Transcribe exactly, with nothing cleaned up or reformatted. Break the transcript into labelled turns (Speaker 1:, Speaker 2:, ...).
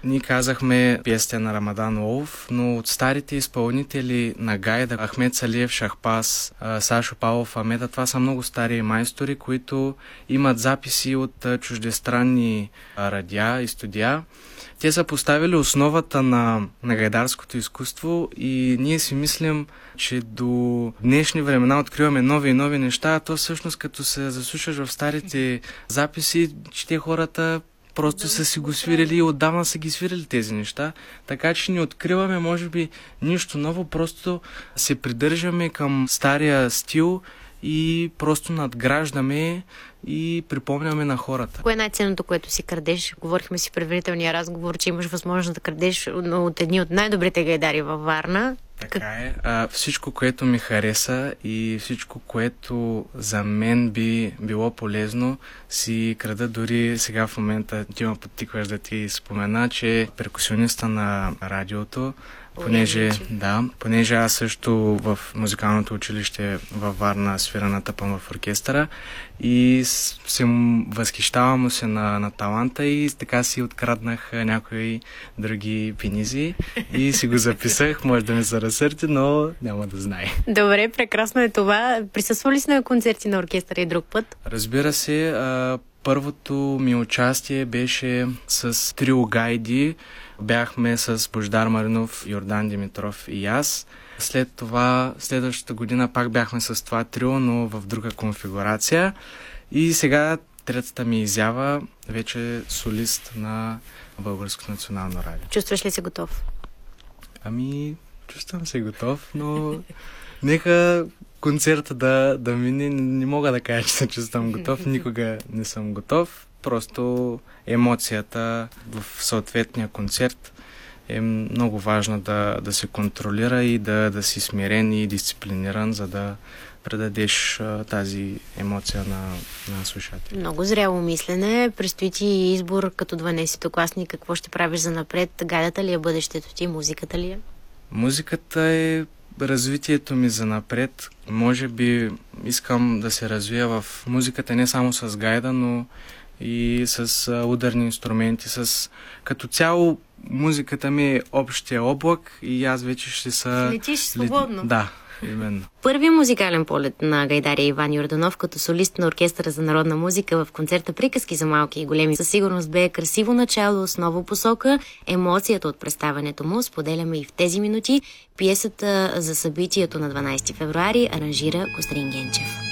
Speaker 1: Ние казахме пиесата на Рамадан Олов, но от старите изпълнители на гайда, Ахмед Салиев, Шахпас, Сашо Павлов, Амеда, това са много стари майстори, които имат записи от чуждестранни радиа и студия. Те са поставили основата на, на гайдарското изкуство и ние си мислим, че до днешни времена откриваме нови и нови неща, а то всъщност като се заслушаш в старите записи, че те хората просто да, са си го свирили и отдавна са ги свирили тези неща. Така че не откриваме, може би, нищо ново, просто се придържаме към стария стил и просто надграждаме и припомняме на хората.
Speaker 2: Кое е най-ценното, което си крадеш? Говорихме си в предварителния разговор, че имаш възможност да крадеш от едни от най-добрите гайдари във Варна.
Speaker 1: Така е. А, всичко, което ми хареса и всичко, което за мен би било полезно, си крада. Дори сега в момента ти ме подтикваш да ти спомена, че перкусиониста на радиото, Понеже, да, понеже аз също в музикалното училище във Варна свира на тъпъм в оркестъра и се възхищавам му се на, на таланта и така си откраднах някои други пенизи и си го записах. Може да ме се разсърди, но няма да знае.
Speaker 2: Добре, прекрасно е това. Присъства ли си на концерти на оркестъра и друг път?
Speaker 1: Разбира се, а, първото ми участие беше с трио гайди. Бяхме с Бождар Маринов, Йордан Димитров и аз. След това, следващата година пак бяхме с това трио, но в друга конфигурация. И сега третата ми изява вече солист на Българското национално радио.
Speaker 2: Чувстваш ли се готов?
Speaker 1: Ами, чувствам се готов, но нека концерта да, да мине. Не мога да кажа, че се чувствам готов. Никога не съм готов. Просто емоцията в съответния концерт е много важно да, да се контролира и да, да си смирен и дисциплиниран, за да предадеш а, тази емоция на, на слушателя.
Speaker 2: Много зряло мислене. Предстои ти избор като дванайсетокласник. Какво ще правиш за напред? Гайдата ли е бъдещето ти? Музиката ли е? Музиката
Speaker 1: е развитието ми за напред. Може би искам да се развия в музиката не само с гайда, но и с а, ударни инструменти. С... Като цяло музиката ми е общия облак и аз вече ще са...
Speaker 2: Летиш свободно.
Speaker 1: Да, именно.
Speaker 2: Първият музикален полет на гайдаря Иван Йорданов като солист на Оркестъра за народна музика в концерта "Приказки за малки и големи" със сигурност бе красиво начало с нова посока. Емоцията от представянето му споделяме и в тези минути. Пиесата за събитието на дванайсети февруари аранжира Кострин Генчев.